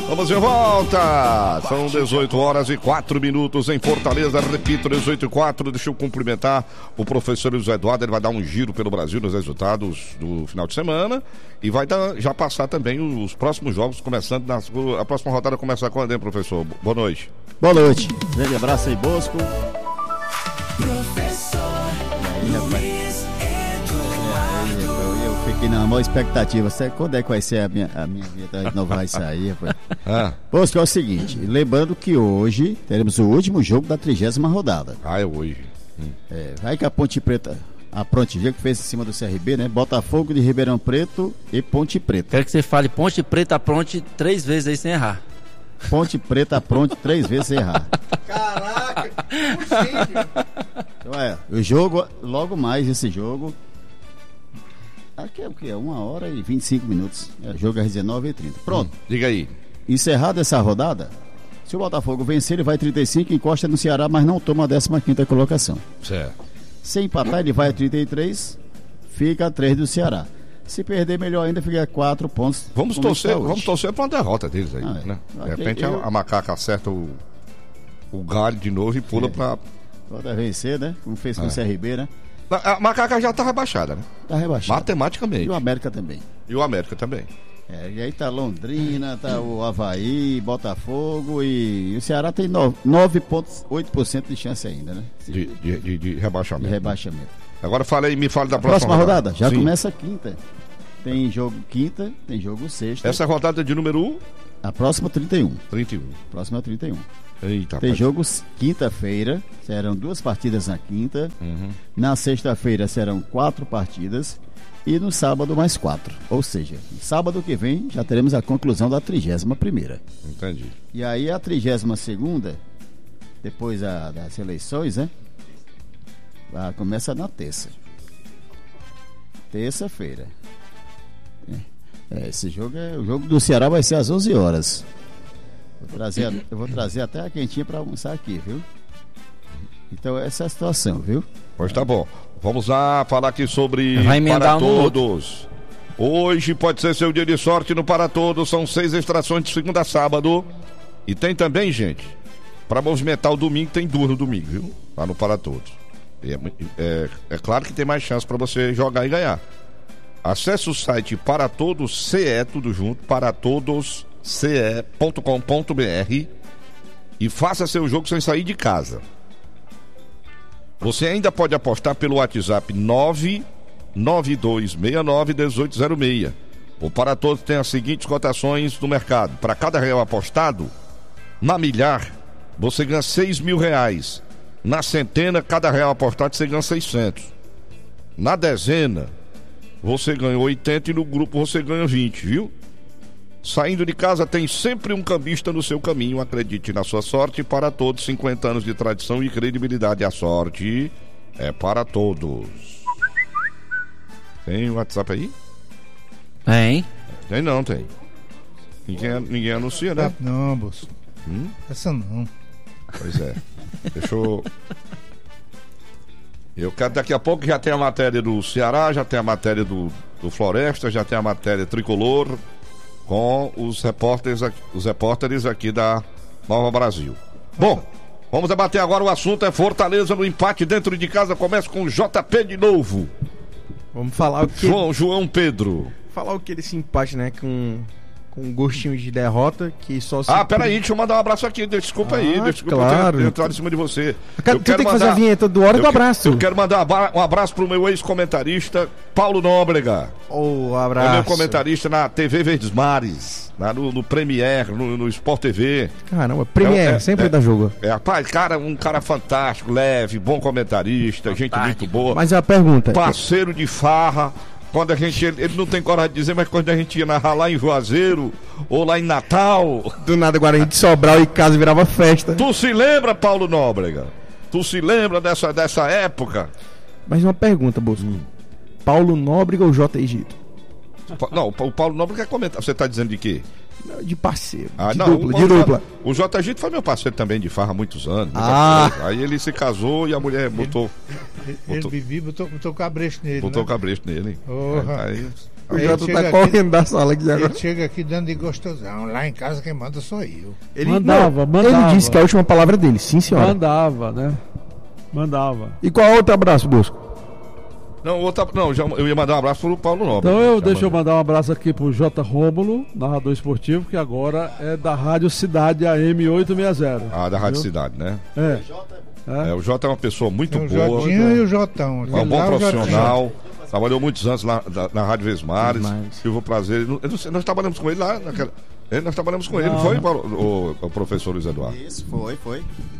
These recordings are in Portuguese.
Vamos de volta! São 18 horas e 4 minutos em Fortaleza, repito, 18 e 4. Deixa eu cumprimentar o professor José Eduardo, ele vai dar um giro pelo Brasil nos resultados do final de semana e vai já passar também os próximos jogos, começando, a próxima rodada começa quando, hein, professor? Boa noite. Boa noite, grande abraço aí, Bosco. Professor Luiz Eduardo. Eu fiquei na maior expectativa. Quando é que vai ser a minha vida? Não vai sair, rapaz. Bosco, é o seguinte, lembrando que hoje teremos o último jogo da 30ª rodada. É hoje. Vai que a Ponte Preta, a Prontigia que fez em cima do CRB, né? Botafogo de Ribeirão Preto e Ponte Preta. Quero que você fale Ponte Preta, Pronte 3 vezes aí sem errar. Ponte Preta, Pronte 3 vezes sem errar. Caraca, Então o jogo, logo mais esse jogo, aqui é o que? 1 hora e 25 minutos. O jogo é às 19h30. Pronto. Diga aí. Encerrada essa rodada, se o Botafogo vencer, ele vai 35, encosta no Ceará, mas não toma a 15ª colocação. Certo. Se empatar, ele vai a 33, fica a 3 do Ceará. Se perder, melhor ainda, fica a 4 pontos. Vamos torcer para uma derrota deles aí, né? De repente a Macaca acerta o galho de novo e pula para... Pode vencer, né? Como fez com o CRB, né? A Macaca já tá rebaixada, né? Tá rebaixado. Matematicamente. E o América também. E E aí tá Londrina, tá o Avaí, Botafogo e o Ceará tem 9,8% de chance ainda, né? De rebaixamento. De rebaixamento. Agora me fale da próxima rodada. Já Sim. começa a quinta. Tem jogo quinta, tem jogo sexta. Essa rodada é de número 1? A próxima 31. 31. Próxima 31. Eita, tem rapaz. jogos quinta-feira, serão 2 partidas na quinta. Na sexta-feira serão 4 partidas. E no sábado mais 4. Ou seja, sábado que vem já teremos a conclusão da 31ª. Entendi. E aí a 32ª, depois das eleições, né? Começa na terça. Terça-feira. Esse jogo o jogo do Ceará vai ser às 11 horas. Eu vou trazer até a quentinha para almoçar aqui, viu? Então essa é a situação, viu? Pois tá bom. Vamos lá falar aqui sobre Para Todos. Hoje pode ser seu dia de sorte no Para Todos. São 6 extrações de segunda a sábado. E tem também, gente, para movimentar o domingo, tem 2 no domingo, viu? Lá no Para Todos. É claro que tem mais chance para você jogar e ganhar. Acesse o site Para Todos CE, tudo junto, paratodosce.com.br e faça seu jogo sem sair de casa. Você ainda pode apostar pelo WhatsApp 992691806. O Para Todos tem as seguintes cotações no mercado. Para cada real apostado, na milhar, você ganha R$6.000. Na centena, cada real apostado, você ganha 600. Na dezena, você ganha 80 e no grupo você ganha 20, viu? Saindo de casa tem sempre um cambista no seu caminho. Acredite na sua sorte. Para Todos, 50 anos de tradição e credibilidade. A sorte é para todos. Tem WhatsApp aí? Tem. Tem não, tem. Ninguém anuncia, né? Não, moço. Essa não. Pois é. Deixa eu quero daqui a pouco já tem a matéria do Ceará, já tem a matéria do Floresta, já tem a matéria tricolor com os repórteres aqui da Nova Brasil. Bom, vamos debater agora. O assunto é Fortaleza no empate dentro de casa. Começa com o JP de novo. Vamos falar o que... João Pedro. Falar o que desse empate, né? Com um gostinho de derrota que só se... Peraí, deixa eu mandar um abraço aqui. Desculpa aí, desculpa claro. ter entrado em cima de você. Tu tem que fazer a vinheta do Hora do Abraço. Eu quero mandar um abraço pro meu ex-comentarista, Paulo Nóbrega. Abraço. É meu comentarista na TV Verdes Mares, no Premier, no Sport TV. Caramba, Premier, sempre dá jogo. Rapaz, um cara fantástico, leve, bom comentarista, gente muito boa. Mas a pergunta... Parceiro de farra. Quando ele não tem coragem de dizer, mas quando a gente ia narrar lá em Juazeiro ou lá em Natal, do nada Guarani de Sobral e casa virava festa. Tu se lembra, Paulo Nóbrega? Tu se lembra dessa época? Mas uma pergunta, Bolso. Paulo Nóbrega ou J. Egito? Não, o Paulo Nóbrega quer comentar. Você tá dizendo de quê? De parceiro. De dupla. O J. Egito foi meu parceiro também de farra há muitos anos. Aí ele se casou e a mulher botou. Ele vivia, botou cabresto nele. Botou cabresto nele. Oh, aí O Ele Jota chega tá aqui- correndo da sala aqui agora. Ele chega aqui dando de gostosão. Lá em casa quem manda sou eu. Ele, Mandava. ele disse que é a última palavra dele, sim senhora. Mandava, né? Mandava. E qual outro abraço, Bosco? Não, eu ia mandar um abraço pro Paulo Nobre. Então deixa eu mandar um abraço aqui pro J. Rômulo, narrador esportivo, que agora é da Rádio Cidade AM 860. Ah, da Rádio Viu? Cidade, né? É. O Jota é uma pessoa muito Tem o boa. Jotinho e o Jotão. É um bom Lá o Jotinho. profissional. Trabalhou muitos anos lá na Rádio Vesmares. Vesmares. Tive o prazer. Eu não sei, nós trabalhamos com ele lá naquela. Nós trabalhamos com ele, Não. foi, o professor Luiz Eduardo? Isso, foi.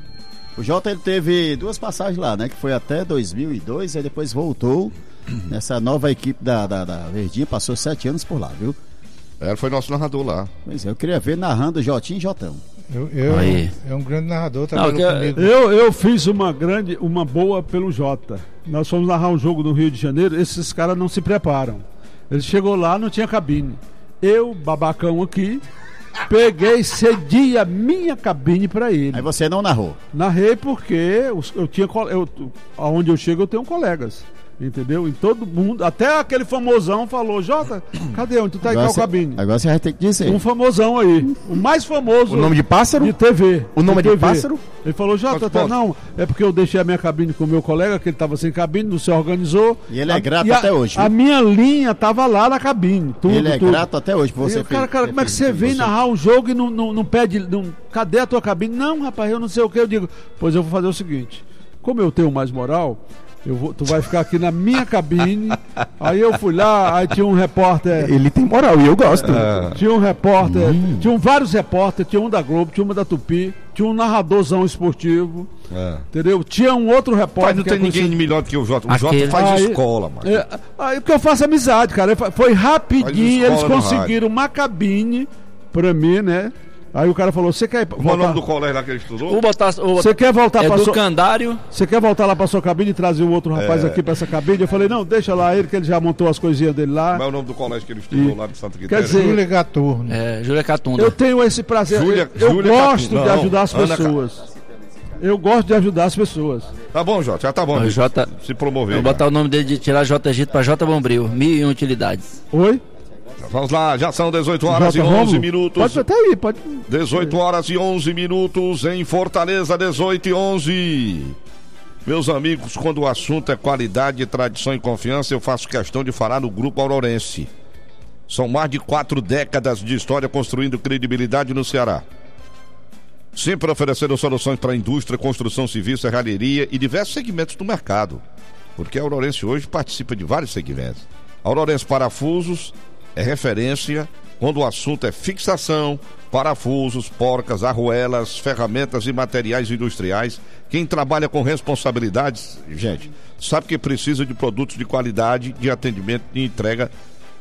O Jota ele teve 2 passagens lá, né? Que foi até 2002, aí depois voltou nessa nova equipe da Verdinha, passou 7 anos por lá, viu? Ele foi nosso narrador lá. Pois é, eu queria ver narrando Jotinho e Jotão. Aí. É um grande narrador, Não, trabalhou que- comigo. Eu fiz uma boa pelo Jota. Nós fomos narrar um jogo no Rio de Janeiro, esses caras não se preparam. Ele chegou lá, não tinha cabine. Eu, babacão aqui, peguei, cedi a minha cabine pra ele. Aí você não narrou. Narrei porque aonde eu chego eu tenho colegas. Entendeu? E todo mundo, até aquele famosão falou: Jota, cadê onde tu tá em qual cabine? Agora você vai ter que dizer. Um famosão aí, o mais famoso O nome de pássaro? de TV. O nome de pássaro? Ele falou: Jota, Quantos pontos? não, é porque eu deixei a minha cabine com o meu colega, que ele tava sem cabine, não se organizou. E ele é grato até hoje, A viu? minha linha tava lá na cabine. Tudo, Ele é tudo. grato até hoje por E você. o cara, como é que você vem narrar um jogo e não pede. Cadê a tua cabine? Não, rapaz, eu não sei o que. Eu digo: pois eu vou fazer o seguinte: como eu tenho mais moral, tu vai ficar aqui na minha cabine. Aí eu fui lá, aí tinha um repórter. Ele tem moral e eu gosto. Tinha um repórter, tinham vários repórteres, tinha um da Globo, tinha uma da Tupi, tinha um narradorzão esportivo, entendeu? Tinha um outro repórter. Mas não que tem é ninguém conhecido- melhor do que o Jota. O Jota Aquele. faz Aí- escola, mano. Aí porque eu faço amizade, cara. Foi rapidinho, Faz eles escola no conseguiram uma cabine pra mim, né? Aí o cara falou: você quer Qual é o nome voltar? do colégio lá que ele estudou? Vou botar. Você quer voltar pra sua... Educandário. Você quer voltar lá pra sua cabine e trazer o outro rapaz aqui pra essa cabine? Eu falei: não, deixa lá ele, que ele já montou as coisinhas dele lá. Qual é o nome do colégio que ele estudou lá de Santa Quitéria? Quer dizer, Júlia Gaturno. Júlia Catunda. eu tenho esse prazer. Júlia- eu Júlia gosto Catum- de não, ajudar as Ana pessoas. Eu gosto de ajudar as pessoas. Tá bom, Jota, já tá bom. O deixa Jota- se promover. Vou botar o nome dele de tirar J Gito pra J Bombril. 1001 utilidades. Oi? Vamos lá, já são 18 horas e Jota 11 Rômulo? minutos. Pode até ir, pode. 18 horas e 11 minutos em Fortaleza, 18 e 11. Meus amigos, quando o assunto é qualidade, tradição e confiança, eu faço questão de falar no Grupo Aurorense. São mais de 4 décadas de história construindo credibilidade no Ceará. Sempre oferecendo soluções para a indústria, construção civil, serralheria e diversos segmentos do mercado. Porque a Aurorense hoje participa de vários segmentos. A Aurorense Parafusos é referência quando o assunto é fixação, parafusos, porcas, arruelas, ferramentas e materiais industriais. Quem trabalha com responsabilidades, gente, sabe que precisa de produtos de qualidade, de atendimento e entrega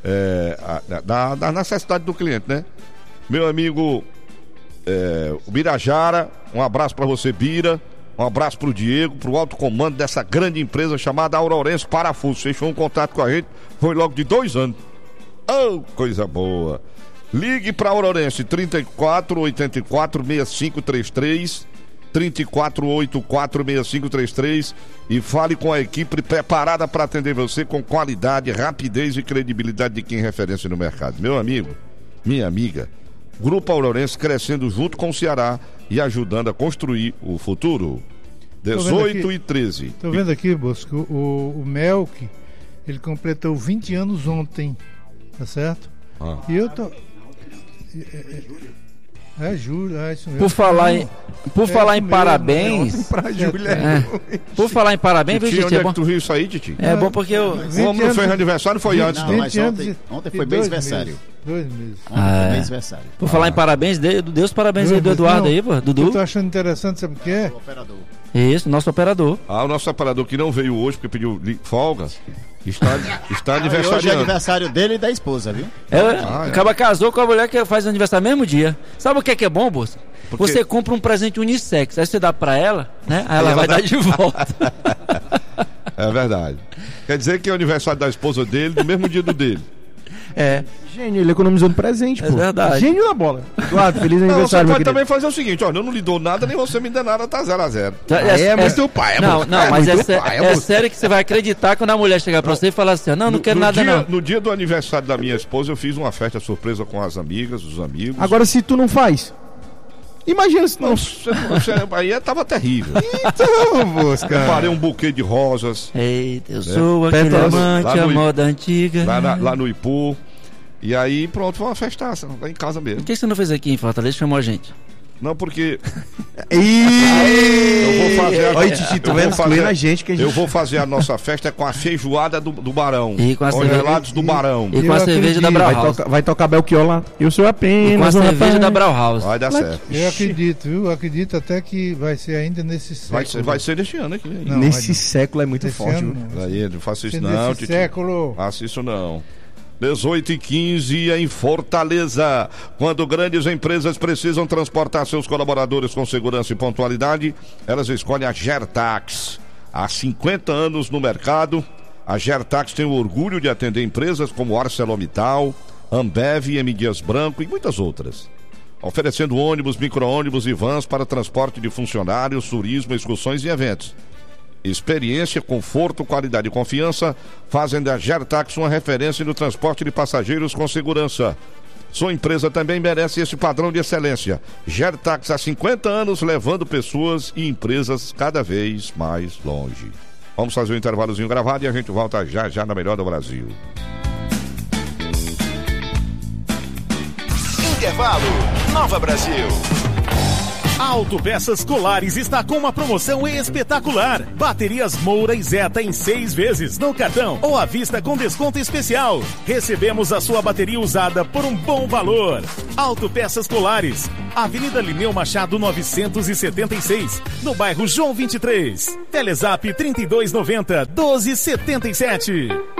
da necessidade do cliente, né? Meu amigo o Birajara, um abraço para você, Bira. Um abraço pro Diego, pro alto comando dessa grande empresa chamada Aurorense Parafusos. Fechou um contato com a gente, foi logo de 2 anos. Oh, coisa boa. Ligue para Aurorense 34 84 6533 34 84 6533 e fale com a equipe preparada para atender você com qualidade, rapidez e credibilidade de quem é referência no mercado. Meu amigo, minha amiga, Grupo Aurorense crescendo junto com o Ceará e ajudando a construir o futuro. 18 e 13. Tô vendo aqui, Bosco, o Melk, ele completou 20 anos ontem, tá certo? E eu tô... Júlio, isso mesmo. Por falar em mesmo, parabéns. Pra Júlia. Por falar em parabéns, viu, Titi, Titi? onde É é bom, que tu viu isso aí, Titi? é bom porque eu. O homem não fez aniversário, foi antes, Não, não. mas 20 anos ontem e foi 2 mêsversário. meses. 2 meses. Ontem foi mêsversário. Por falar em parabéns, Deus parabéns aí do Eduardo aí, pô. Eu Dudu. tô achando interessante, sabe o que é? O operador. Isso, nosso operador. O nosso operador que não veio hoje porque pediu folga, está E hoje é aniversariando. aniversário dele e da esposa, viu? Acaba casou com a mulher que faz aniversário no mesmo dia. Sabe o que é bom, Bolsa? Porque- Você compra um presente unissex, aí você dá pra ela, né? Aí ela ela vai dá- dar de volta. É verdade. Quer dizer que é o aniversário da esposa dele no mesmo dia do dele. Gênio, ele economizou no presente, pô. verdade. Gênio da bola. Eduardo, feliz Não, você aniversário, meu pode querido. também fazer o seguinte, olha, eu não lhe dou nada, nem você me dá nada, tá 0-0. Mas teu pai é Não, mas muito é pai, sério que você vai acreditar quando a mulher chegar pra você e falar assim, não quero nada não. No dia do aniversário da minha esposa, eu fiz uma festa surpresa com as amigas, os amigos. Agora, se tu não faz, imagina se não... Aí tava terrível. Então, Bosca. Preparei um buquê de rosas Eita, eu sou aquele Pétalas. amante, Lá a no- moda antiga. lá no Ipu. E aí, pronto, foi uma festaça, lá em casa mesmo. Por que você não fez aqui em Fortaleza e chamou a gente? Não, porque Eu vou fazer Olha, Titi, tu eu vendo vou fazer- a gente que a gente... eu vou fazer a nossa festa com a feijoada do Barão. E com a cerveja- Congelados do Barão. E com a Eu cerveja da acredito. Brauhaus. Vai tocar Belchior lá. Eu sou E com a apenas um cerveja rapaz. da Brauhaus. Vai dar certo. Eu acredito, viu? Acredito até que vai ser ainda nesse século. Vai ser deste ano aqui. Não, Nesse vai século é muito Esse forte. ano viu? não. Aí, não faço isso Nesse não, Titi. século. Faço isso não. 18h15 em Fortaleza. Quando grandes empresas precisam transportar seus colaboradores com segurança e pontualidade, elas escolhem a Gertax. Há 50 anos no mercado, a Gertax tem o orgulho de atender empresas como ArcelorMittal, Ambev, M. Dias Branco e muitas outras. Oferecendo ônibus, micro-ônibus e vans para transporte de funcionários, turismo, excursões e eventos. Experiência, conforto, qualidade e confiança fazem da Gertax uma referência no transporte de passageiros com segurança. Sua empresa também merece esse padrão de excelência. Gertax há 50 anos levando pessoas e empresas cada vez mais longe. Vamos fazer um intervalozinho gravado e a gente volta já na Melhor do Brasil. Intervalo. Nova Brasil. A Autopeças Colares está com uma promoção espetacular. Baterias Moura e Zeta em 6 vezes no cartão ou à vista com desconto especial. Recebemos a sua bateria usada por um bom valor. Autopeças Colares, Avenida Lineu Machado 976, no bairro João 23. Telezap 3290 1277.